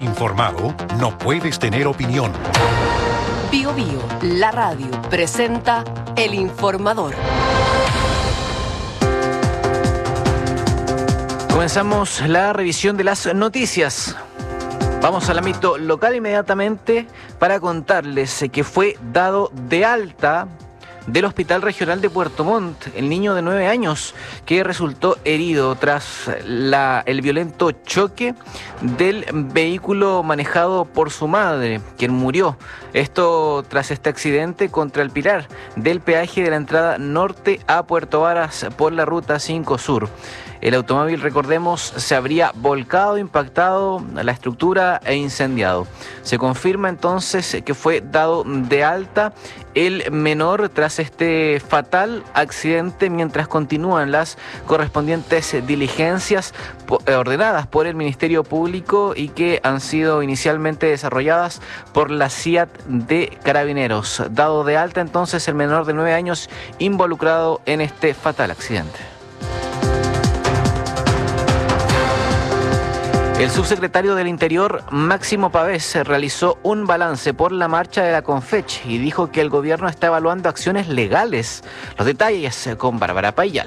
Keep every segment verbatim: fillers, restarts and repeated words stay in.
informado, no puedes tener opinión. Bio Bio, la radio, presenta El Informador. Comenzamos la revisión de las noticias. Vamos al ámbito local inmediatamente para contarles que fue dado de alta del Hospital Regional de Puerto Montt el niño de nueve años que resultó herido tras la, el violento choque del vehículo manejado por su madre, quien murió. Esto tras este accidente contra el pilar del peaje de la entrada norte a Puerto Varas por la ruta cinco Sur. El automóvil, recordemos, se habría volcado, impactado a la estructura e incendiado. Se confirma entonces que fue dado de alta el menor tras este fatal accidente mientras continúan las correspondientes diligencias ordenadas por el Ministerio Público y que han sido inicialmente desarrolladas por la C I A T de Carabineros. Dado de alta entonces el menor de nueve años involucrado en este fatal accidente. El subsecretario del Interior, Máximo Pavés, realizó un balance por la marcha de la Confech y dijo que el gobierno está evaluando acciones legales. Los detalles con Bárbara Payal.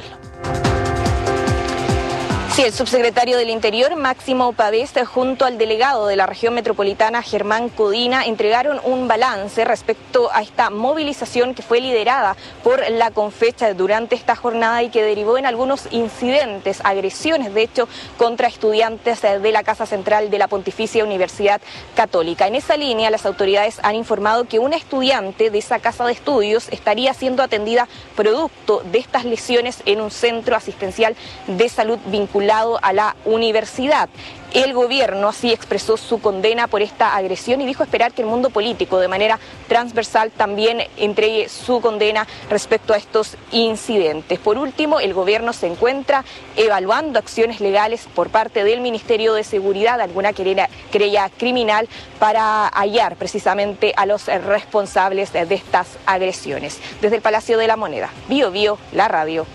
Sí, el subsecretario del Interior, Máximo Pavés, junto al delegado de la región metropolitana, Germán Codina, entregaron un balance respecto a esta movilización que fue liderada por la Confech durante esta jornada y que derivó en algunos incidentes, agresiones, de hecho, contra estudiantes de la Casa Central de la Pontificia Universidad Católica. En esa línea, las autoridades han informado que una estudiante de esa casa de estudios estaría siendo atendida producto de estas lesiones en un centro asistencial de salud vinculado a la universidad. El gobierno así expresó su condena por esta agresión y dijo esperar que el mundo político de manera transversal también entregue su condena respecto a estos incidentes. Por último, el gobierno se encuentra evaluando acciones legales por parte del Ministerio de Seguridad, alguna querella, querella criminal para hallar precisamente a los responsables de estas agresiones. Desde el Palacio de la Moneda, Bio Bio, la radio.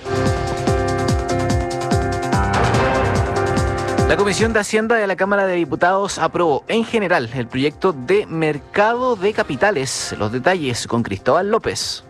La Comisión de Hacienda de la Cámara de Diputados aprobó en general el proyecto de mercado de capitales. Los detalles con Cristóbal López.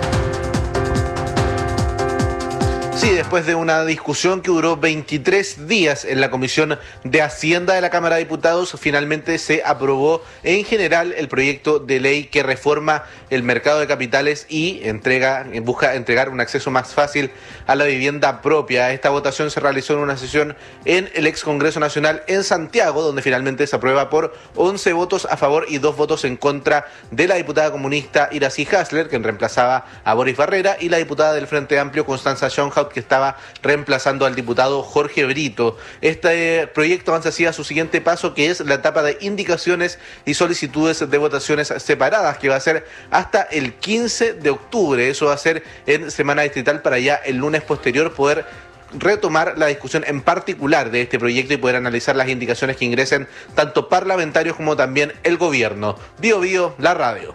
Sí, después de una discusión que duró veintitrés días en la Comisión de Hacienda de la Cámara de Diputados, finalmente se aprobó en general el proyecto de ley que reforma el mercado de capitales y entrega, busca entregar un acceso más fácil a la vivienda propia. Esta votación se realizó en una sesión en el ex Congreso Nacional en Santiago, donde finalmente se aprueba por once votos a favor y dos votos en contra de la diputada comunista Iracy Hasler, quien reemplazaba a Boris Barrera, y la diputada del Frente Amplio, Constanza Schoenhout, que estaba reemplazando al diputado Jorge Brito. Este proyecto avanza así a su siguiente paso, que es la etapa de indicaciones y solicitudes de votaciones separadas, que va a ser hasta el quince de octubre. Eso va a ser en semana distrital para ya el lunes posterior poder retomar la discusión en particular de este proyecto y poder analizar las indicaciones que ingresen tanto parlamentarios como también el gobierno. Bio Bio, la radio.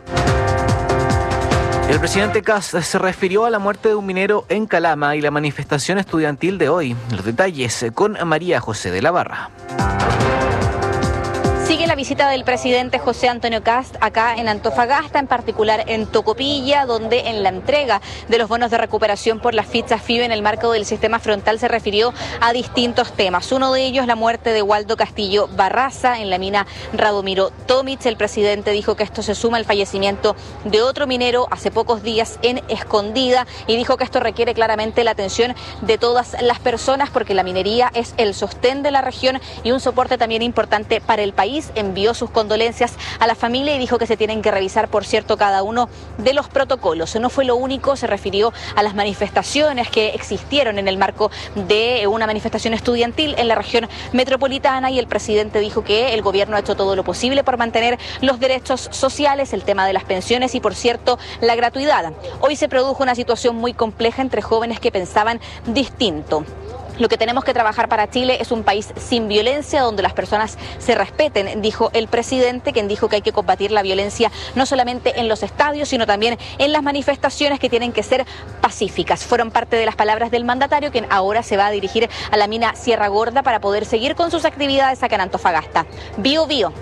El presidente Kast se refirió a la muerte de un minero en Calama y la manifestación estudiantil de hoy. Los detalles con María José de la Barra. Sigue la visita del presidente José Antonio Kast acá en Antofagasta, en particular en Tocopilla, donde en la entrega de los bonos de recuperación por las fichas F I B E en el marco del sistema frontal se refirió a distintos temas. Uno de ellos, la muerte de Waldo Castillo Barraza en la mina Radomiro Tomic. El presidente dijo que esto se suma al fallecimiento de otro minero hace pocos días en Escondida y dijo que esto requiere claramente la atención de todas las personas porque la minería es el sostén de la región y un soporte también importante para el país. Envió sus condolencias a la familia y dijo que se tienen que revisar, por cierto, cada uno de los protocolos. No fue lo único, se refirió a las manifestaciones que existieron en el marco de una manifestación estudiantil en la región metropolitana y el presidente dijo que el gobierno ha hecho todo lo posible por mantener los derechos sociales, el tema de las pensiones y, por cierto, la gratuidad. Hoy se produjo una situación muy compleja entre jóvenes que pensaban distinto. Lo que tenemos que trabajar para Chile es un país sin violencia, donde las personas se respeten, dijo el presidente, quien dijo que hay que combatir la violencia no solamente en los estadios, sino también en las manifestaciones que tienen que ser pacíficas. Fueron parte de las palabras del mandatario, quien ahora se va a dirigir a la mina Sierra Gorda para poder seguir con sus actividades acá en Antofagasta. Bio Bio,